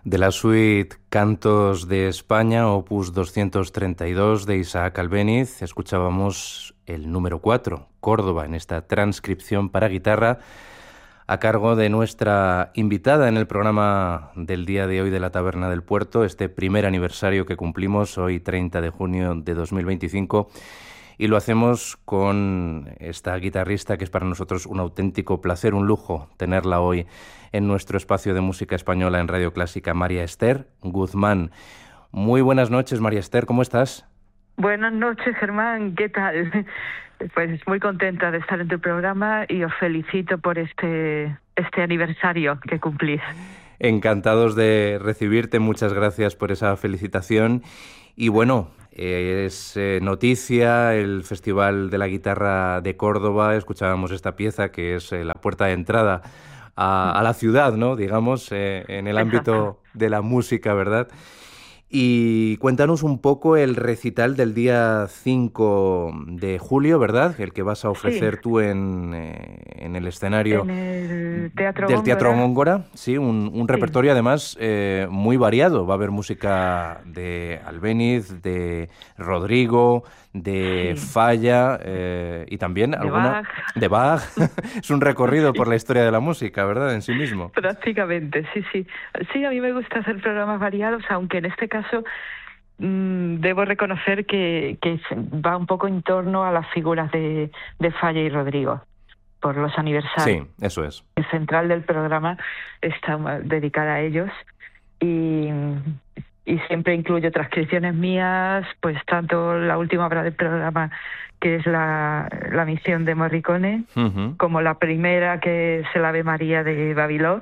De la suite Cantos de España, opus 232 de Isaac Albéniz, escuchábamos el número 4, Córdoba, en esta transcripción para guitarra, a cargo de nuestra invitada en el programa del día de hoy de la Taberna del Puerto, este primer aniversario que cumplimos hoy 30 de junio de 2025, y lo hacemos con esta guitarrista que es para nosotros un auténtico placer, un lujo tenerla hoy en nuestro espacio de música española en Radio Clásica, María Esther Guzmán. Muy buenas noches, María Esther, ¿cómo estás? Buenas noches, Germán, ¿qué tal? Pues muy contenta de estar en tu programa y os felicito por este aniversario que cumplís. Encantados de recibirte, muchas gracias por esa felicitación. Y bueno, es noticia el Festival de la Guitarra de Córdoba. Escuchábamos esta pieza que es la puerta de entrada a la ciudad, ¿no? Digamos, en el ámbito de la música, ¿verdad? Y cuéntanos un poco el recital del día 5 de julio, ¿verdad? El que vas a ofrecer tú en el escenario en el Teatro del Góngora. Teatro Góngora. Sí, un repertorio además muy variado. Va a haber música de Albéniz, de Rodrigo, de Falla y también alguna de Bach. Es un recorrido por la historia de la música, ¿verdad? En sí mismo. Prácticamente, sí. Sí, a mí me gusta hacer programas variados, aunque en este caso debo reconocer que va un poco en torno a las figuras de Falla y Rodrigo, por los aniversarios. Sí, eso es. El central del programa está dedicada a ellos y siempre incluyo transcripciones mías, pues tanto la última obra del programa, que es la misión de Morricone, como la primera, que es el Ave María de Vavilov,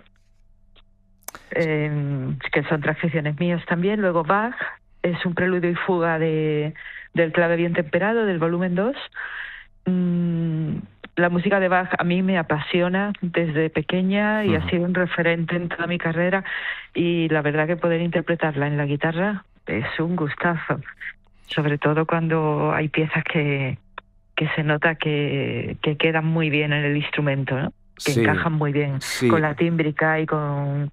que son transcripciones mías también. Luego Bach, es un preludio y fuga del clave bien temperado, del volumen 2. La música de Bach a mí me apasiona desde pequeña y ha sido un referente en toda mi carrera, y la verdad que poder interpretarla en la guitarra es un gustazo, sobre todo cuando hay piezas que se nota que quedan muy bien en el instrumento, ¿no? Que encajan muy bien con la tímbrica y con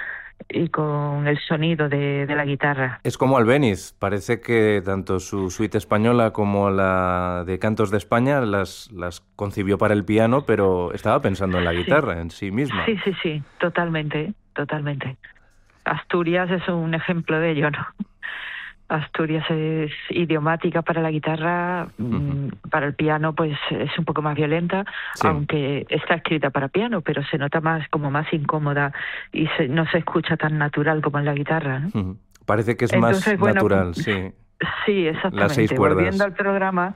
el sonido de la guitarra. Es como Albéniz, parece que tanto su suite española como la de Cantos de España las concibió para el piano, pero estaba pensando en la guitarra en sí misma. Sí, totalmente. Asturias es un ejemplo de ello, ¿no? Asturias es idiomática para la guitarra, para el piano pues es un poco más violenta, aunque está escrita para piano, pero se nota más incómoda y no se escucha tan natural como en la guitarra, ¿no? Parece que es más natural, sí. Sí, exactamente. Las 6 cuerdas. Volviendo al programa,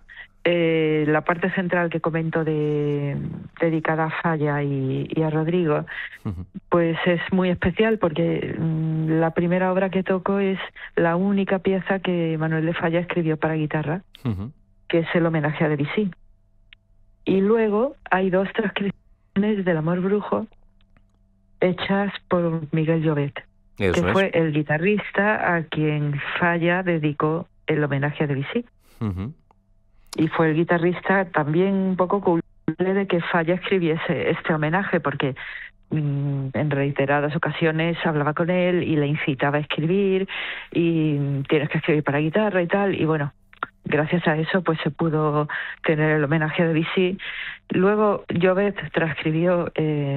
la parte central que comento dedicada a Falla y a Rodrigo, pues es muy especial porque la primera obra que toco es la única pieza que Manuel de Falla escribió para guitarra, que es el homenaje a Debussy. Y luego hay 2 transcripciones del Amor Brujo hechas por Miguel Llobet, fue el guitarrista a quien Falla dedicó el homenaje a Debussy. Y fue el guitarrista también un poco culpable de que Falla escribiese este homenaje, porque en reiteradas ocasiones hablaba con él y le incitaba a escribir, y tienes que escribir para guitarra y tal, y bueno, gracias a eso pues se pudo tener el homenaje a Debussy. Luego Llobet transcribió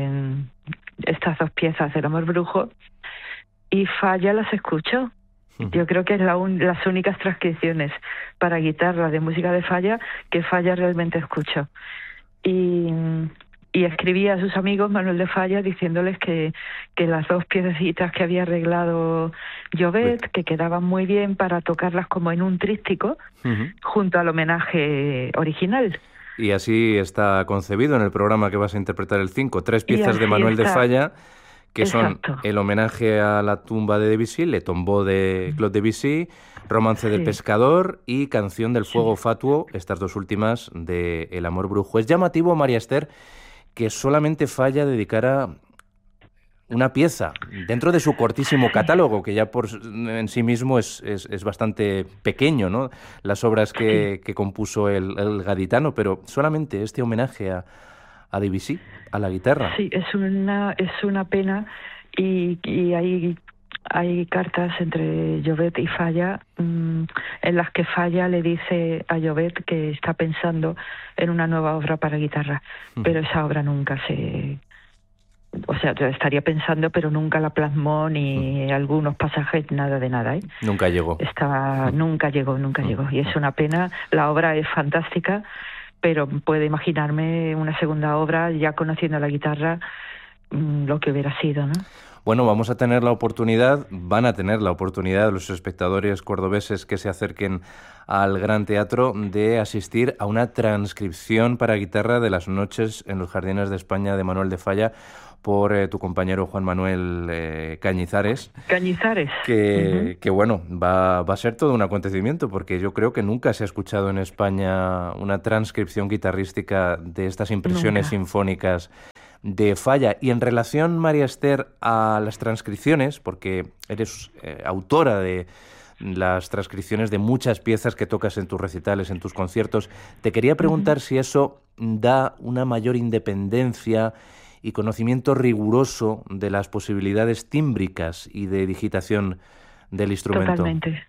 estas 2 piezas del Amor Brujo y Falla las escuchó. Yo creo que es las únicas transcripciones para guitarra de música de Falla que Falla realmente escuchó. Y escribía a sus amigos Manuel de Falla diciéndoles que las 2 piececitas que había arreglado Llobet, que quedaban muy bien para tocarlas como en un tríptico junto al homenaje original. Y así está concebido en el programa que vas a interpretar el 5, 3 piezas de Manuel de Falla, que son el homenaje a la tumba de Debussy, Le Tombeau de Claude Debussy, Romance de Pescador y Canción del Fuego Fatuo, estas 2 últimas de El Amor Brujo. Es llamativo, María Esther, que solamente Falla dedicara una pieza dentro de su cortísimo catálogo, que ya en sí mismo es bastante pequeño, ¿no? Las obras que compuso el gaditano, pero solamente este homenaje a Debussy, a la guitarra. Sí, es una pena, y hay hay cartas entre Llobet y Falla en las que Falla le dice a Llobet que está pensando en una nueva obra para guitarra, pero esa obra nunca se... O sea, yo estaría pensando, pero nunca la plasmó, ni algunos pasajes, nada de nada, ¿eh? Nunca llegó. Nunca llegó. Y es una pena. La obra es fantástica, pero puedo imaginarme una segunda obra, ya conociendo la guitarra, lo que hubiera sido, ¿no? Bueno, van a tener la oportunidad los espectadores cordobeses que se acerquen al Gran Teatro de asistir a una transcripción para guitarra de Las noches en los jardines de España de Manuel de Falla por tu compañero Juan Manuel Cañizares. Que bueno, va a ser todo un acontecimiento, porque yo creo que nunca se ha escuchado en España una transcripción guitarrística de estas impresiones sinfónicas de Falla. Y en relación, María Esther, a las transcripciones, porque eres autora de las transcripciones de muchas piezas que tocas en tus recitales, en tus conciertos, te quería preguntar si eso da una mayor independencia y conocimiento riguroso de las posibilidades tímbricas y de digitación del instrumento.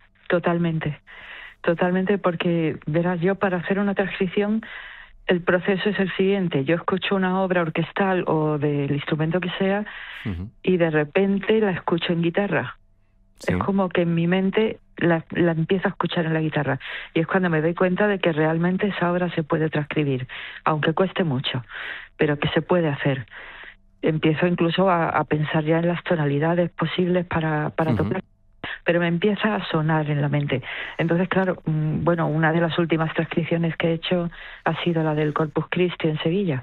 Totalmente, porque verás, yo para hacer una transcripción el proceso es el siguiente: yo escucho una obra orquestal o del instrumento que sea y de repente la escucho en guitarra. Sí. Es como que en mi mente la empiezo a escuchar en la guitarra, y es cuando me doy cuenta de que realmente esa obra se puede transcribir, aunque cueste mucho, pero que se puede hacer. Empiezo incluso a pensar ya en las tonalidades posibles para tocar, pero me empieza a sonar en la mente. Entonces, claro, bueno, una de las últimas transcripciones que he hecho ha sido la del Corpus Christi en Sevilla,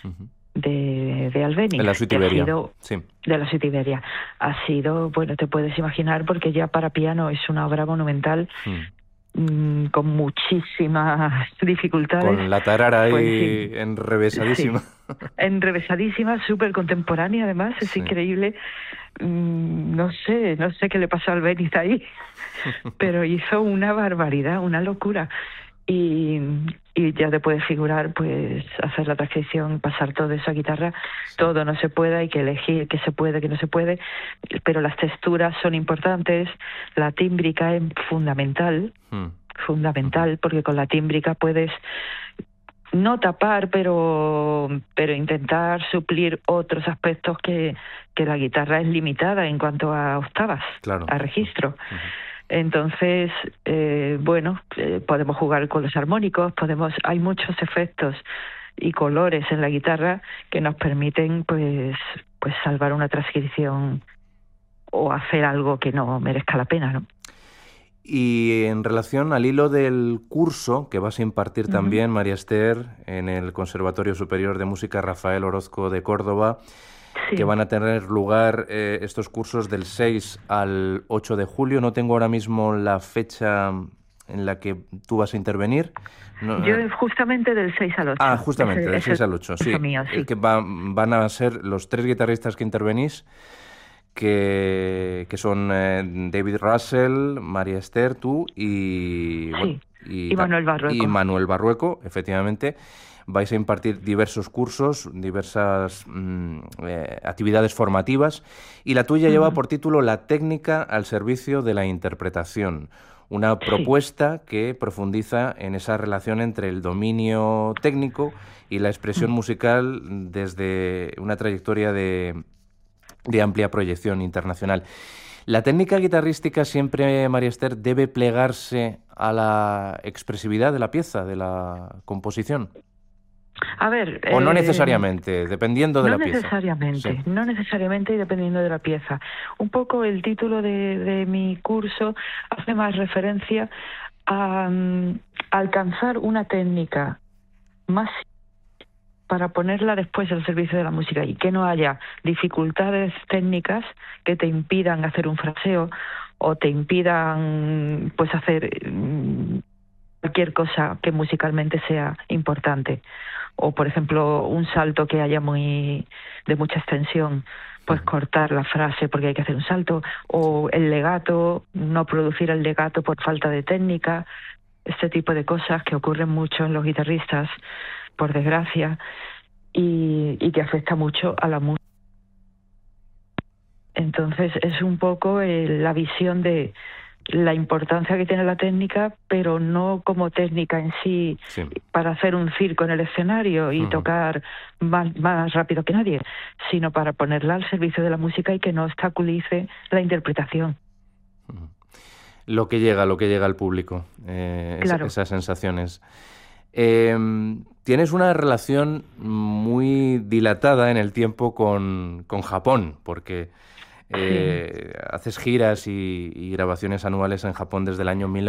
de Albéniz. De la Suite Iberia. De la Suite Iberia. Ha sido, bueno, te puedes imaginar, porque ya para piano es una obra monumental, con muchísimas dificultades. Con la tarara ahí enrevesadísima. Sí. Enrevesadísima, súper contemporánea además, es increíble. No sé qué le pasó al Albéniz ahí, pero hizo una barbaridad, una locura. Y ya te puedes figurar, pues, hacer la transcripción, pasar todo eso a guitarra. Todo no se puede, hay que elegir qué se puede, qué no se puede, pero las texturas son importantes, la tímbrica es fundamental, porque con la tímbrica puedes no tapar, pero intentar suplir otros aspectos que la guitarra es limitada en cuanto a octavas, a registro. Entonces, podemos jugar con los armónicos, hay muchos efectos y colores en la guitarra que nos permiten pues salvar una transcripción o hacer algo que no merezca la pena, ¿no? Y en relación al hilo del curso que vas a impartir también, María Esther, en el Conservatorio Superior de Música Rafael Orozco de Córdoba, que van a tener lugar estos cursos del 6 al 8 de julio. No tengo ahora mismo la fecha en la que tú vas a intervenir. No, yo justamente del 6 al 8. Ah, justamente, del 6 al 8, sí. Mío, sí. Que van a ser los 3 guitarristas que intervenís, que son David Russell, María Esther, tú y Manuel Barrueco. Y Manuel Barrueco, efectivamente. Vais a impartir diversos cursos, diversas actividades formativas, y la tuya lleva por título La técnica al servicio de la interpretación, una propuesta que profundiza en esa relación entre el dominio técnico y la expresión musical desde una trayectoria de amplia proyección internacional. ¿La técnica guitarrística siempre, María Esther, debe plegarse a la expresividad de la pieza, de la composición? A ver, o no necesariamente, dependiendo de la pieza. No necesariamente y dependiendo de la pieza. Un poco el título de mi curso hace más referencia a alcanzar una técnica más para ponerla después al servicio de la música, y que no haya dificultades técnicas que te impidan hacer un fraseo o te impidan pues hacer cualquier cosa que musicalmente sea importante. O, por ejemplo, un salto que haya de mucha extensión, pues cortar la frase porque hay que hacer un salto, o el legato, no producir el legato por falta de técnica, este tipo de cosas que ocurren mucho en los guitarristas, por desgracia, y que afecta mucho a la música Entonces es un poco la visión de la importancia que tiene la técnica, pero no como técnica en sí, para hacer un circo en el escenario y tocar más rápido que nadie, sino para ponerla al servicio de la música y que no obstaculice la interpretación. Lo que llega al público, Claro. esas sensaciones. Tienes una relación muy dilatada en el tiempo con Japón, porque haces giras y grabaciones anuales en Japón desde el año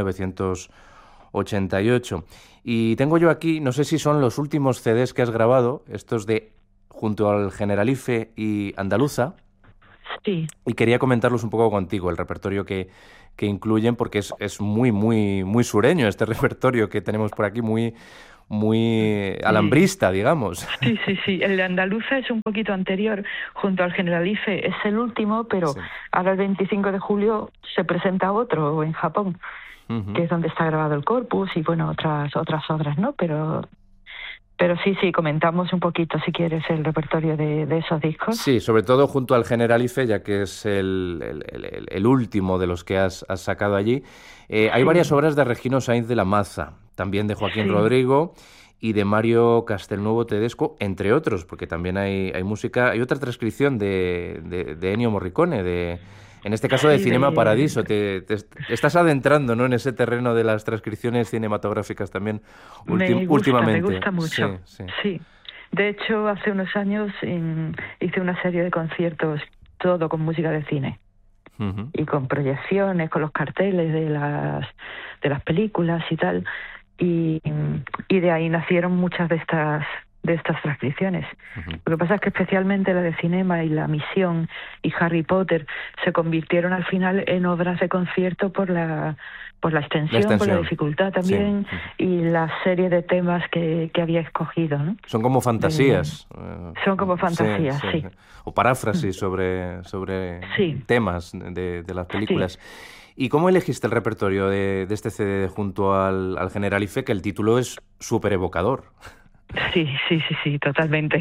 1988. Y tengo yo aquí, no sé si son los últimos CDs que has grabado, estos de junto al Generalife y Andaluza. Sí. Y quería comentarlos un poco contigo, el repertorio que incluyen, porque es muy, muy, muy sureño este repertorio que tenemos por aquí, muy alambrista, digamos. Sí. El de Andaluza es un poquito anterior, junto al Generalife. Es el último, pero ahora el 25 de julio se presenta otro en Japón, que es donde está grabado el Corpus y, bueno, otras obras, ¿no? Pero sí, comentamos un poquito, si quieres, el repertorio de esos discos. Sí, sobre todo junto al Generalife, ya que es el último de los que has sacado allí. Hay varias obras de Regino Sainz de la Maza, también de Joaquín Rodrigo y de Mario Castelnuovo Tedesco, entre otros, porque también hay música. Hay otra transcripción de Ennio Morricone, en este caso de Cinema Paradiso. Te estás adentrando, ¿no?, en ese terreno de las transcripciones cinematográficas también últimamente. Me gusta mucho. Sí. De hecho, hace unos años hice una serie de conciertos, todo con música de cine. Y con proyecciones, con los carteles de las películas y tal. Y de ahí nacieron muchas de estas transcripciones. Lo que pasa es que especialmente la de Cinema y La Misión y Harry Potter se convirtieron al final en obras de concierto por la extensión, por la dificultad también, y la serie de temas que había escogido, ¿no? Son como fantasías. Son como fantasías, sí. O paráfrasis sobre temas de las películas. ¿Y cómo elegiste el repertorio de este CD junto al Generalife, que el título es súper evocador? Sí, totalmente.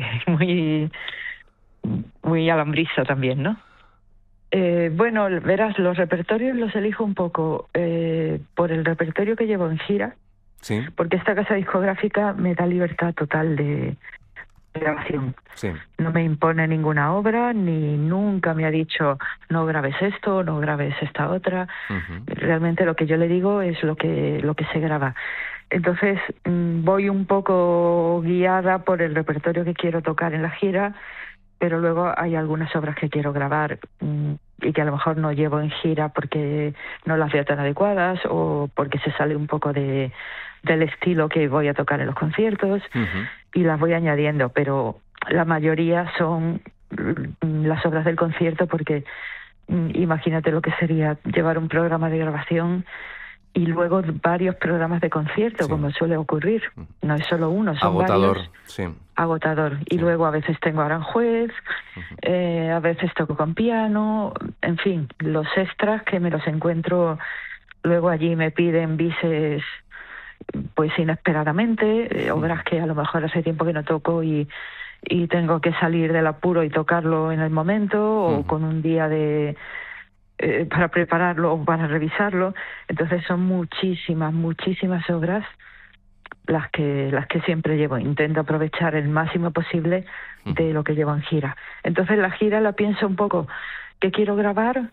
Muy alambrizo también, ¿no? Bueno, verás, los repertorios los elijo un poco por el repertorio que llevo en gira, porque esta casa discográfica me da libertad total de grabación. No me impone ninguna obra, ni nunca me ha dicho no grabes esto, no grabes esta otra. Realmente lo que yo le digo es lo que se graba. Entonces voy un poco guiada por el repertorio que quiero tocar en la gira, pero luego hay algunas obras que quiero grabar y que a lo mejor no llevo en gira porque no las veo tan adecuadas o porque se sale un poco del estilo que voy a tocar en los conciertos, y las voy añadiendo, pero la mayoría son las obras del concierto, porque imagínate lo que sería llevar un programa de grabación y luego varios programas de concierto, como suele ocurrir. No es solo uno, son varios. Agotador. Y luego a veces tengo Aranjuez, a veces toco con piano, en fin, los extras que me los encuentro luego allí. Me piden bises pues inesperadamente, obras que a lo mejor hace tiempo que no toco y tengo que salir del apuro y tocarlo en el momento, o con un día para prepararlo o para revisarlo. Entonces son muchísimas obras las que siempre llevo. Intento aprovechar el máximo posible de lo que llevo en gira. Entonces la gira la pienso un poco que quiero grabar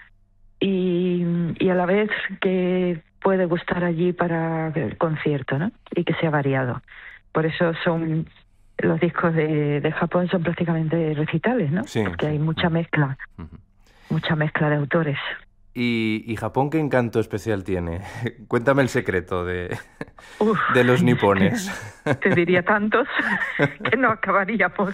y a la vez que puede gustar allí para el concierto, ¿no? Y que sea variado. Por eso son los discos de Japón, son prácticamente recitales, ¿no? Porque hay mucha mezcla. Mucha mezcla de autores. ¿Y Japón qué encanto especial tiene? Cuéntame el secreto de los nipones. Te diría tantos que no acabaríamos.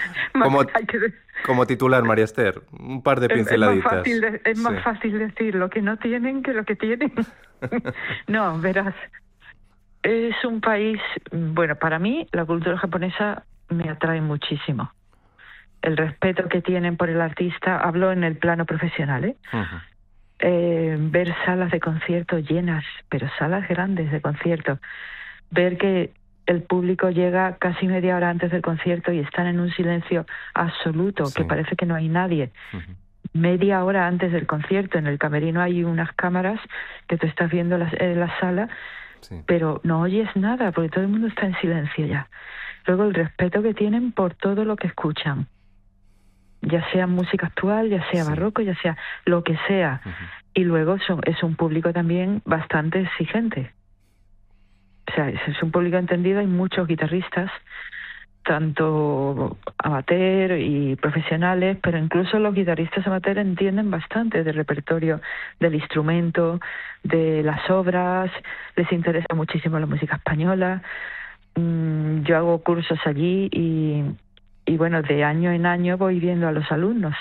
Como titular, María Esther, un par de pinceladitas. Es más fácil decir lo que no tienen que lo que tienen. No, verás, es un país... Bueno, para mí la cultura japonesa me atrae muchísimo. El respeto que tienen por el artista, hablo en el plano profesional, ver salas de concierto llenas, pero salas grandes de concierto, ver que el público llega casi media hora antes del concierto y están en un silencio absoluto, que parece que no hay nadie, media hora antes del concierto. En el camerino hay unas cámaras que tú estás viendo en la sala, sí, pero no oyes nada porque todo el mundo está en silencio ya. Luego el respeto que tienen por todo lo que escuchan, ya sea música actual, ya sea barroco, ya sea lo que sea. Y luego es un público también bastante exigente. O sea, es un público entendido, hay muchos guitarristas, tanto amateur y profesionales, pero incluso los guitarristas amateur entienden bastante del repertorio, del instrumento, de las obras, les interesa muchísimo la música española. Yo hago cursos allí y bueno, de año en año voy viendo a los alumnos.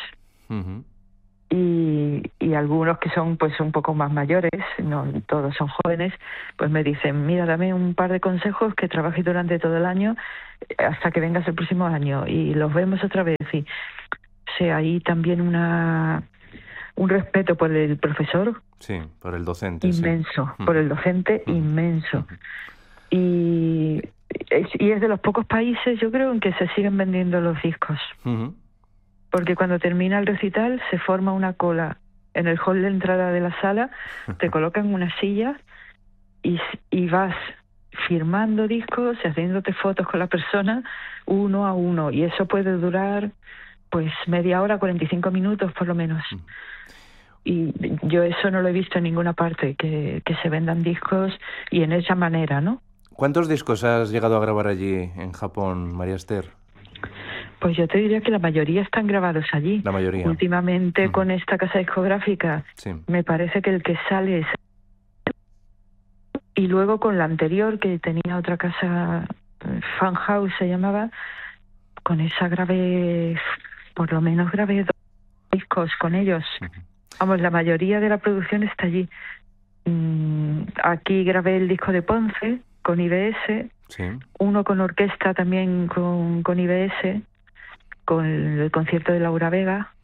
Y algunos que son pues un poco más mayores, no todos son jóvenes, pues me dicen, mira, dame un par de consejos que trabajes durante todo el año hasta que vengas el próximo año y los vemos otra vez. Y o sea, hay también un respeto por el profesor. Sí, por el docente. Inmenso, por el docente inmenso. Y es de los pocos países, yo creo, en que se siguen vendiendo los discos. Porque cuando termina el recital se forma una cola en el hall de entrada de la sala, te colocan una silla y vas firmando discos y haciéndote fotos con la persona uno a uno. Y eso puede durar pues media hora, 45 minutos por lo menos. Y yo eso no lo he visto en ninguna parte, que se vendan discos y en esa manera, ¿no? ¿Cuántos discos has llegado a grabar allí en Japón, María Esther? Pues yo te diría que la mayoría están grabados allí. La mayoría. Últimamente con esta casa discográfica, me parece que el que sale es... Y luego con la anterior, que tenía otra casa, Fan House se llamaba, con esa por lo menos grabé 2 discos con ellos. Vamos, la mayoría de la producción está allí. Aquí grabé el disco de Ponce con IBS, uno con orquesta también con IBS, con el concierto de Laura Vega,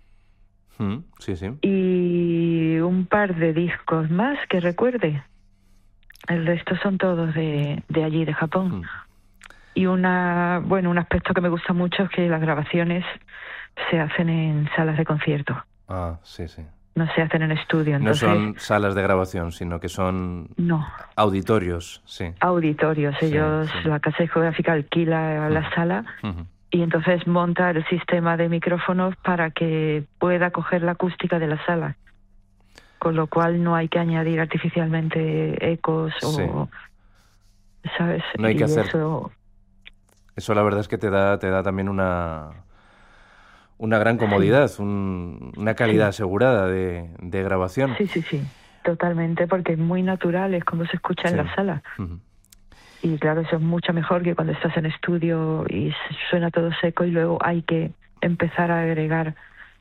y un par de discos más que recuerde. El resto son todos de allí, de Japón. Y un aspecto que me gusta mucho es que las grabaciones se hacen en salas de concierto. No se hacen en estudio. Entonces, no son salas de grabación, sino que son auditorios. Auditorios. Ellos, la casa discográfica alquila la sala y entonces monta el sistema de micrófonos para que pueda coger la acústica de la sala. Con lo cual no hay que añadir artificialmente ecos o... ¿Sabes? No hay que hacer... Eso la verdad es que te da también una gran comodidad, una calidad asegurada de grabación. Sí, totalmente, porque es muy natural, es como se escucha en la sala. Y claro, eso es mucho mejor que cuando estás en estudio y suena todo seco y luego hay que empezar a agregar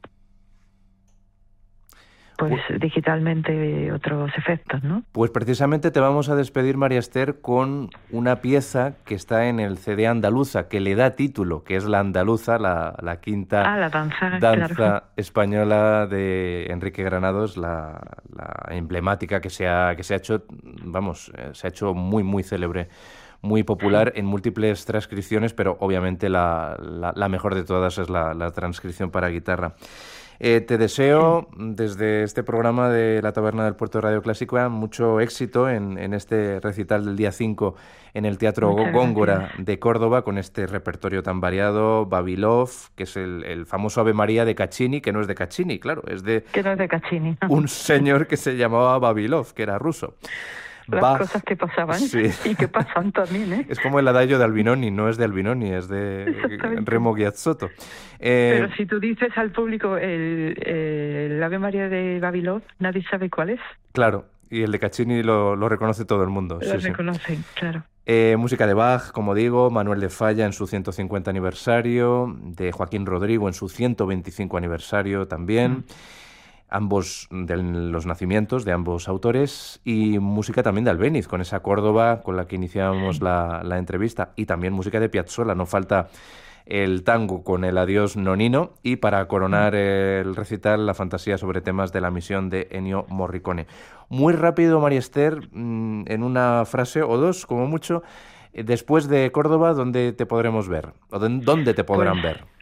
pues digitalmente otros efectos, ¿no? Pues precisamente te vamos a despedir, María Esther, con una pieza que está en el CD Andaluza, que le da título, que es La Andaluza, la quinta la danza española de Enrique Granados, la emblemática que se ha hecho, se ha hecho muy, muy célebre, muy popular en múltiples transcripciones, pero obviamente la mejor de todas es la transcripción para guitarra. Te deseo, desde este programa de la Taberna del Puerto de Radio Clásica, mucho éxito en este recital del día 5 en el Teatro Góngora de Córdoba, con este repertorio tan variado, Vavilov, que es el famoso Ave María de Caccini, que no es de Caccini, claro, es de... Que no es de Caccini. Un señor que se llamaba Vavilov, que era ruso. Las cosas que pasaban y que pasan también, ¿eh? Es como el adagio de Albinoni, no es de Albinoni, es de Remo Ghiazzotto. Pero si tú dices al público el Ave María de Vavilov, nadie sabe cuál es. Claro, y el de Caccini lo reconoce todo el mundo. Lo reconocen, claro. Música de Bach, como digo, Manuel de Falla en su 150 aniversario, de Joaquín Rodrigo en su 125 aniversario también. Ambos de los nacimientos de ambos autores, y música también de Albéniz, con esa Córdoba con la que iniciábamos la entrevista, y también música de Piazzolla. No falta el tango con el Adiós Nonino, y para coronar el recital, la fantasía sobre temas de la misión de Ennio Morricone. Muy rápido, María Esther, en una frase o dos, como mucho, después de Córdoba, ¿dónde te podremos ver? ¿O dónde te podrán ver?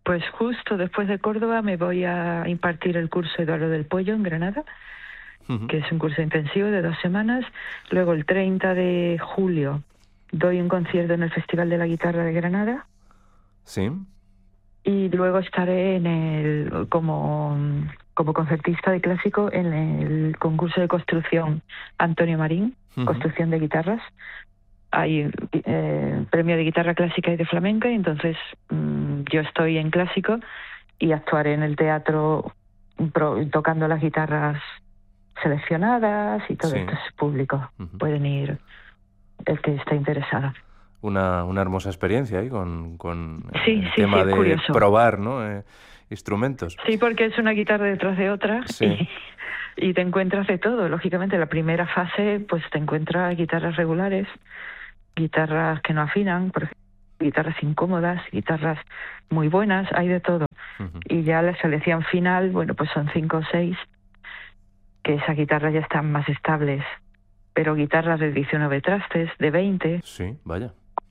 Pues justo después de Córdoba me voy a impartir el curso Eduardo del Pollo en Granada, que es un curso intensivo de 2 semanas. Luego el 30 de julio doy un concierto en el Festival de la Guitarra de Granada. Sí. Y luego estaré como concertista de clásico en el concurso de construcción Antonio Marín, construcción de guitarras. Hay premio de guitarra clásica y de flamenca, y entonces yo estoy en clásico y actuaré en el teatro tocando las guitarras seleccionadas y todo esto es público. Pueden ir el que esté interesado. Una hermosa experiencia ahí con el tema de curioso. Probar, ¿no? Instrumentos. Sí, porque es una guitarra detrás de otra y te encuentras de todo. Lógicamente, la primera fase pues te encuentras guitarras regulares, guitarras que no afinan, por ejemplo, guitarras incómodas, guitarras muy buenas, hay de todo. Y ya la selección final, bueno, pues son 5 o 6, que esas guitarras ya están más estables. Pero guitarras de 19 trastes, de 20. Sí, vaya.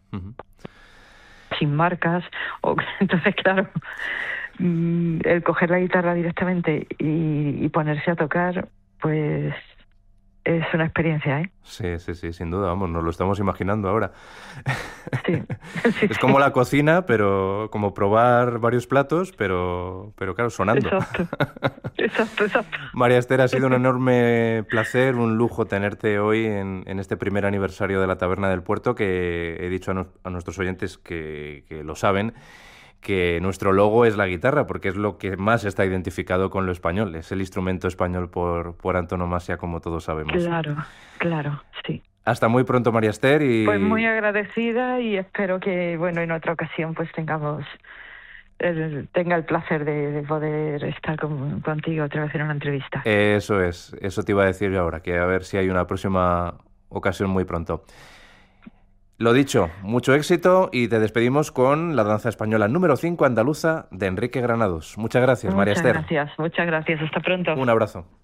Sin marcas. Entonces, claro, el coger la guitarra directamente y ponerse a tocar, pues es una experiencia, ¿eh? Sí, sin duda, vamos, nos lo estamos imaginando ahora. Sí. Es como la cocina, pero como probar varios platos, pero claro, sonando. Exacto. María Ester, ha sido un enorme placer, un lujo tenerte hoy en este primer aniversario de la Taberna del Puerto, que he dicho a nuestros oyentes que lo saben, que nuestro logo es la guitarra, porque es lo que más está identificado con lo español. Es el instrumento español por antonomasia, como todos sabemos. Claro, sí. Hasta muy pronto, María Ester. Pues muy agradecida y espero que, bueno, en otra ocasión pues tenga el placer de poder estar contigo otra vez en una entrevista. Eso te iba a decir yo ahora, que a ver si hay una próxima ocasión muy pronto. Lo dicho, mucho éxito y te despedimos con la danza española número 5 andaluza de Enrique Granados. Muchas gracias, María Ester. Muchas gracias. Hasta pronto. Un abrazo.